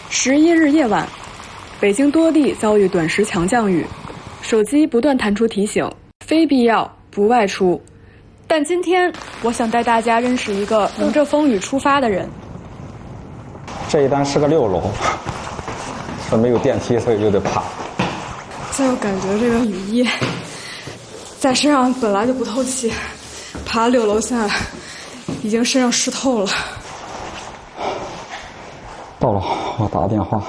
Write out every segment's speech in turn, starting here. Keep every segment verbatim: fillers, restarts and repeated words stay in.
十一日夜晚，北京多地遭遇短时强降雨，手机不断弹出提醒，非必要不外出。但今天，我想带大家认识一个迎着风雨出发的人。 这一单是个六楼，说没有电梯，所以有点怕。 再有感觉这个雨衣在身上本来就不透气，爬六楼下已经身上湿透了。 到了，我打个电话。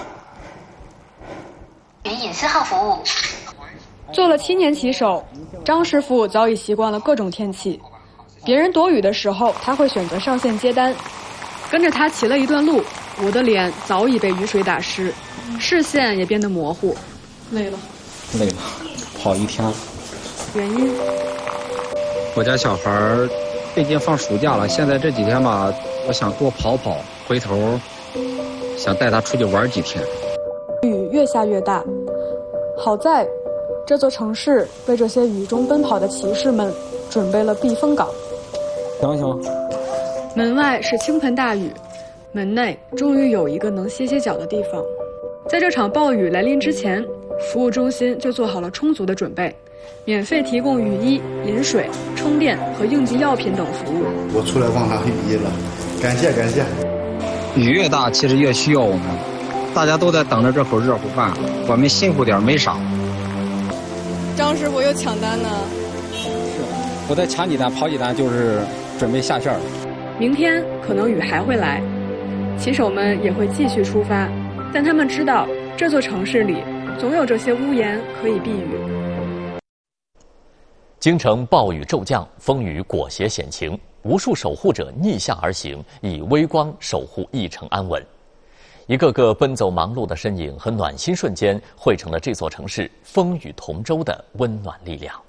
云隐私号服务。 做了七年骑手，张师傅早已习惯了各种天气。别人躲雨的时候，他会选择上线接单。跟着他骑了一段路，我的脸早已被雨水打湿，视线也变得模糊。累了。 累了，跑一天。 原因？ 我家小孩最近放暑假了，现在这几天吧，我想多跑跑，回头想带他出去玩几天。 雨越下越大，好在这座城市为这些雨中奔跑的骑士们准备了避风港。 行行。 门外是倾盆大雨，门内终于有一个能歇歇脚的地方。在这场暴雨来临之前，服务中心就做好了充足的准备，免费提供雨衣、饮水、充电和应急药品等服务。 我出来忘拿雨衣了，感谢感谢。 雨越大，其实越需要我们，大家都在等着这口热乎饭，我们辛苦点没啥。 张师傅又抢单呢。 是，我再抢几单，跑几单，就是准备下线了。 明天可能雨还会来，骑手们也会继续出发，但他们知道这座城市里总有这些屋檐可以避雨。 京城暴雨骤降，风雨裹挟险情，无数守护者逆向而行，以微光守护一城安稳。一个个奔走忙碌的身影和暖心瞬间，汇成了这座城市风雨同舟的温暖力量。